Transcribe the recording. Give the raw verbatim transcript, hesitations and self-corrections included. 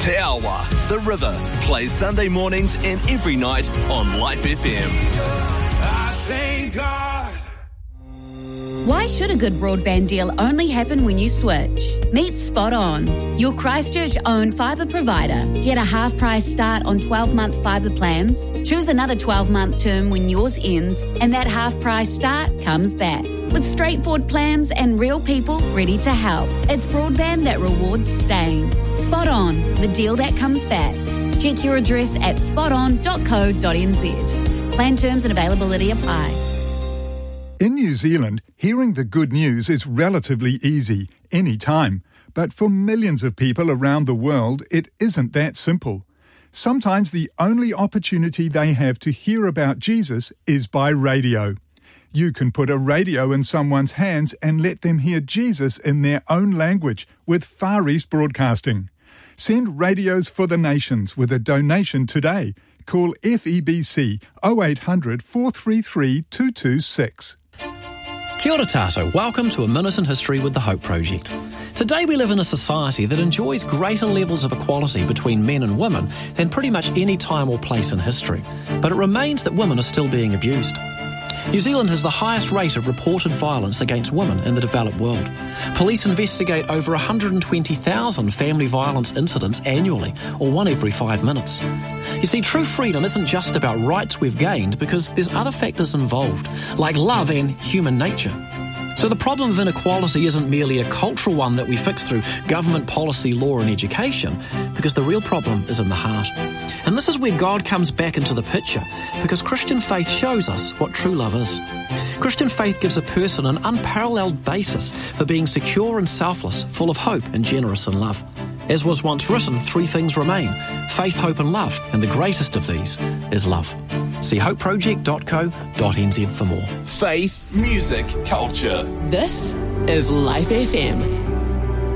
Te Awa, The River, plays Sunday mornings and every night on Life F M. I thank God. Why should a good broadband deal only happen when you switch? Meet Spot On, your Christchurch-owned fibre provider. Get a half-price start on twelve-month fibre plans. Choose another twelve-month term when yours ends, and that half-price start comes back. With straightforward plans and real people ready to help. It's broadband that rewards staying. Spot On, the deal that comes back. Check your address at spot on dot co dot n z. Plan terms and availability apply. In New Zealand, hearing the good news is relatively easy, any time. But for millions of people around the world, it isn't that simple. Sometimes the only opportunity they have to hear about Jesus is by radio. You can put a radio in someone's hands and let them hear Jesus in their own language with Far East Broadcasting. Send Radios for the Nations with a donation today. Call F E B C oh eight hundred, four three three, two two six. Kia ora tātou, welcome to A Minute in History with the Hope Project. Today we live in a society that enjoys greater levels of equality between men and women than pretty much any time or place in history, but it remains that women are still being abused. New Zealand has the highest rate of reported violence against women in the developed world. Police investigate over one hundred twenty thousand family violence incidents annually, or one every five minutes. You see, true freedom isn't just about rights we've gained, because there's other factors involved, like love and human nature. So the problem of inequality isn't merely a cultural one that we fix through government policy, law and education, because the real problem is in the heart. And this is where God comes back into the picture, because Christian faith shows us what true love is. Christian faith gives a person an unparalleled basis for being secure and selfless, full of hope and generous in love. As was once written, three things remain: faith, hope and love, and the greatest of these is love. See hope project dot co dot n z for more. Faith, music, culture. This is Life F M.